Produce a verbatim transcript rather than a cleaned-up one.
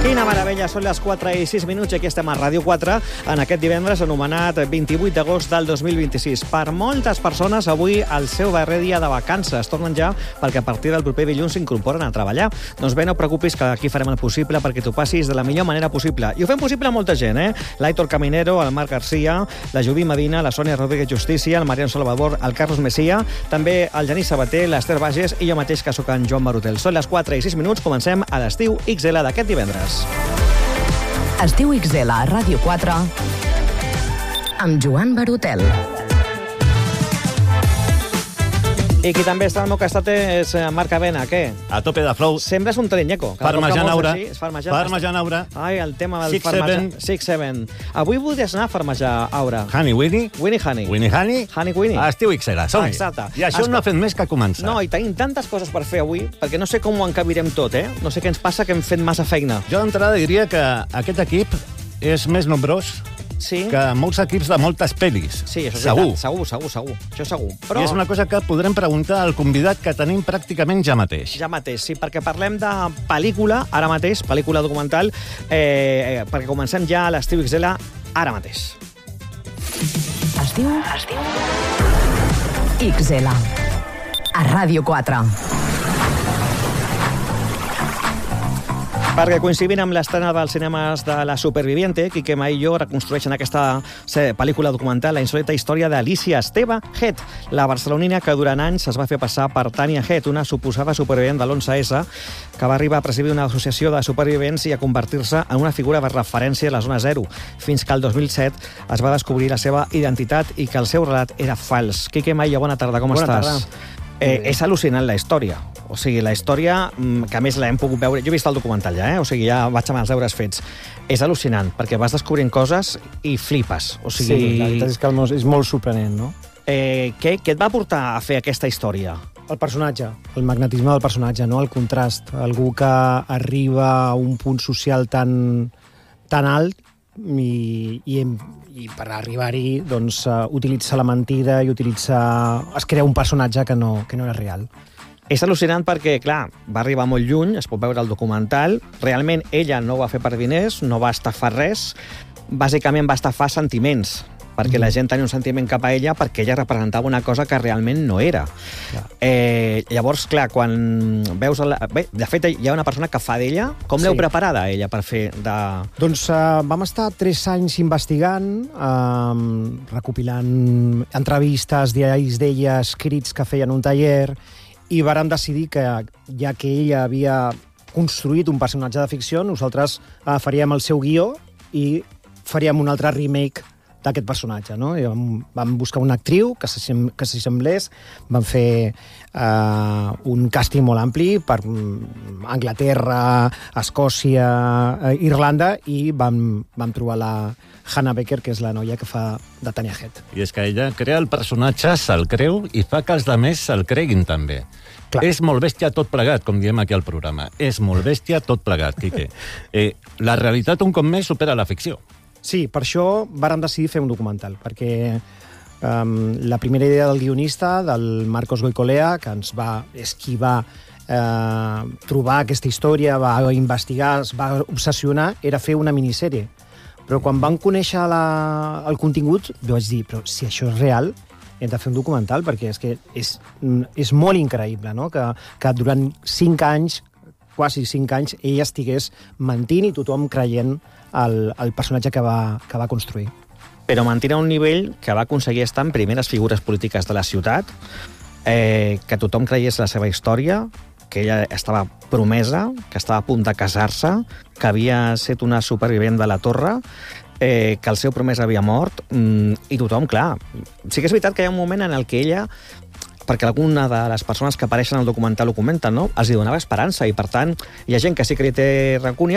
Quina meravella, són les quatre i sis minuts i aquí estem a Ràdio quatre en aquest divendres anomenat vint-i-vuit d'agost del dos mil vint-i-sis. Per moltes persones, avui el seu darrer dia de vacances. Tornen ja perquè a partir del proper dilluns s'incorporen a treballar. Doncs bé, no preocupis, que aquí farem el possible perquè t'ho passis de la millor manera possible. I ho fem possible a molta gent, eh? L'Aitor Caminero, el Marc Garcia, la Judit Medina, la Sònia Rodríguez Justícia, el Mariano Salvador, el Carlos Messia, també el Genís Sabater, l'Ester Bages i jo mateix, que sóc en Joan Barutel. Són les quatre i sis minuts, comencem a l'estiu X L d'aquest divendres. Estiu X L a Ràdio quatre amb Joan Barutel. I qui també està al meu costat és Marc Avena, què? A tope de flow. Sempre és un trinyeco. Parmesan aura. Parmesan aura. Ai, el tema del Parmesan. six seven. Avui voldries anar a Parmesan aura. Honey Winnie. Winnie Honey. Winnie Honey. Honey Winnie. Estiu X L, som-hi. Exacte. I això no ha fet més que començar. No, i tenim tantes coses per fer avui, perquè no sé com ho encabirem tot, eh? No sé què ens passa, que hem fet massa feina. Jo d'entrada diria que aquest equip és més nombrós sí. que molts equips de moltes pel·lis. Sí, això és segur. veritat. Segur, segur, segur. Això segur. Però... I és una cosa que podrem preguntar al convidat que tenim pràcticament ja mateix. Ja mateix, sí, perquè parlem de pel·lícula, ara mateix, pel·lícula documental, eh, perquè comencem ja a l'estiu X L ara mateix. Estiu, estiu X L a Ràdio quatre. Perquè coincidint amb l'estrena dels cinemes de La Superviviente, Quique Maillo reconstrueix en aquesta pel·lícula documental la insòlita història d'Alicia Esteve Het, la barcelonina que durant anys es va fer passar per Tania Het, una suposada supervivent de l'onze esse, que va arribar a presidir una associació de supervivents i a convertir-se en una figura de referència a la zona zero, fins que el dos mil set es va descobrir la seva identitat i que el seu relat era fals. Quique Maillo, bona tarda, com bona estàs? Tarda. Eh, és al·lucinant la història. O sigui, la història, que a més l'hem pogut veure... Jo he vist el documental ja, eh? O sigui, ja vaig amb els deures fets. És al·lucinant, perquè vas descobrint coses i flipes. O sigui... Sí, la veritat és que és molt sorprenent, no? Eh, què, què et va portar a fer aquesta història? El personatge, el magnetisme del personatge, no? El contrast. Algú que arriba a un punt social tan, tan alt i, i, i per arribar-hi doncs, uh, utilitza la mentida i utilitza... es crea un personatge que no, que no era real. És al·lucinant perquè, clar, va arribar molt lluny, es pot veure el documental, realment ella no ho va fer per diners, no va estafar res, bàsicament va estafar sentiments, perquè mm. la gent tenia un sentiment cap a ella perquè ella representava una cosa que realment no era. Eh, llavors, clar, quan veus... El... Bé, de fet, hi ha una persona que fa d'ella. Com sí. l'heu preparada, ella, per fer de... Doncs uh, vam estar tres anys investigant, uh, recopilant entrevistes, diaris d'ella, escrits que feien un taller, i vàrem decidir que, ja que ella havia construït un personatge de ficció, nosaltres uh, faríem el seu guió i faríem un altre remake d'aquest personatge, no? I vam, vam buscar una actriu que s'hi semblés, vam fer uh, un càsting molt ampli per Anglaterra, Escòcia, uh, Irlanda, i vam, vam trobar la Hannah Becker, que és la noia que fa de Tania Het. I és que ella crea el personatge, se'l creu, i fa que els altres se'l creguin també. Clar. És molt bèstia tot plegat, com diem aquí al programa. És molt bèstia tot plegat, Quique. Eh, la realitat, un cop més, supera la ficció. Sí, per això vàrem decidir fer un documental, perquè um, la primera idea del guionista, del Marcos Goicolea, que ens va esquivar eh, trobar aquesta història, va investigar, es va obsessionar, era fer una minissèrie. Però quan vam conèixer la, el contingut, vaig dir, però si això és real, hem de fer un documental, perquè és que és, és molt increïble, no? que, que durant cinc anys, quasi cinc anys, ella estigués mentint i tothom creient el, el personatge que va, que va construir. Però mentint a un nivell que va aconseguir estar en primeres figures polítiques de la ciutat, eh, que tothom creiés la seva història, que ella estava promesa, que estava a punt de casar-se, que havia estat una supervivent de la Torre, eh, que el seu promès havia mort, mm, i tothom, clar... Sí que és veritat que hi ha un moment en el que ella, perquè alguna de les persones que apareixen al documental ho comenten, no? Els hi donava esperança, i per tant hi ha gent que sí que li té racúnia,